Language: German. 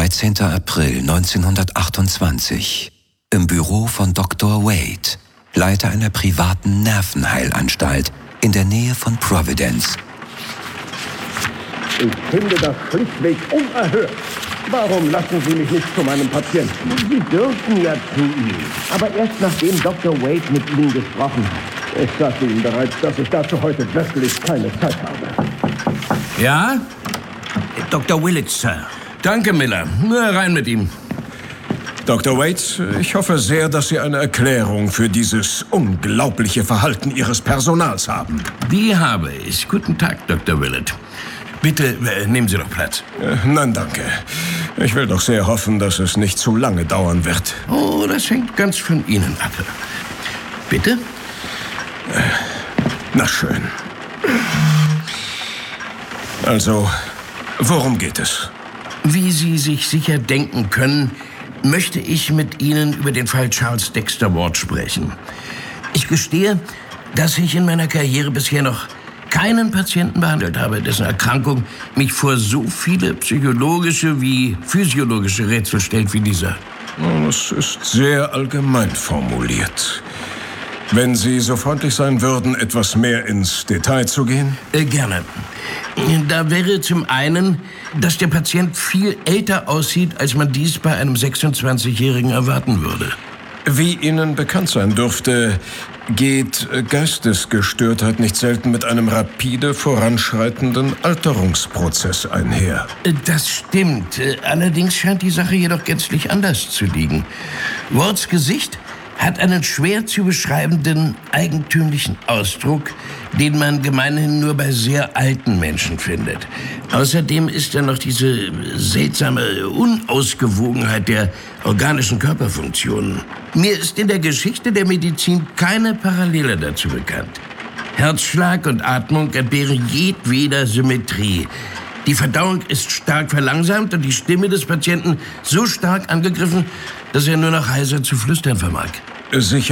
13. April 1928. Im Büro von Dr. Wade, Leiter einer privaten Nervenheilanstalt in der Nähe von Providence. Ich finde das schlichtweg unerhört. Warum lassen Sie mich nicht zu meinem Patienten? Sie dürfen ja zu ihm. Aber erst nachdem Dr. Wade mit Ihnen gesprochen hat. Ich sagte Ihnen bereits, dass ich dazu heute wirklich keine Zeit habe. Ja? Dr. Willett, Sir. Danke, Miller. Na, rein mit ihm. Dr. Wade, ich hoffe sehr, dass Sie eine Erklärung für dieses unglaubliche Verhalten Ihres Personals haben. Die habe ich. Guten Tag, Dr. Willett. Bitte, nehmen Sie doch Platz. Nein, danke. Ich will doch sehr hoffen, dass es nicht zu lange dauern wird. Oh, das hängt ganz von Ihnen ab. Bitte? Na schön. Also, worum geht es? Wie Sie sich sicher denken können, möchte ich mit Ihnen über den Fall Charles Dexter Ward sprechen. Ich gestehe, dass ich in meiner Karriere bisher noch keinen Patienten behandelt habe, dessen Erkrankung mich vor so viele psychologische wie physiologische Rätsel stellt wie dieser. Es ist sehr allgemein formuliert. Wenn Sie so freundlich sein würden, etwas mehr ins Detail zu gehen? Gerne. Da wäre zum einen, dass der Patient viel älter aussieht, als man dies bei einem 26-Jährigen erwarten würde. Wie Ihnen bekannt sein dürfte, geht Geistesgestörtheit nicht selten mit einem rapide voranschreitenden Alterungsprozess einher. Das stimmt. Allerdings scheint die Sache jedoch gänzlich anders zu liegen. Wards Gesicht hat einen schwer zu beschreibenden, eigentümlichen Ausdruck, den man gemeinhin nur bei sehr alten Menschen findet. Außerdem ist da noch diese seltsame Unausgewogenheit der organischen Körperfunktionen. Mir ist in der Geschichte der Medizin keine Parallele dazu bekannt. Herzschlag und Atmung entbehren jedweder Symmetrie. Die Verdauung ist stark verlangsamt und die Stimme des Patienten so stark angegriffen, dass er nur noch heiser zu flüstern vermag. Sicher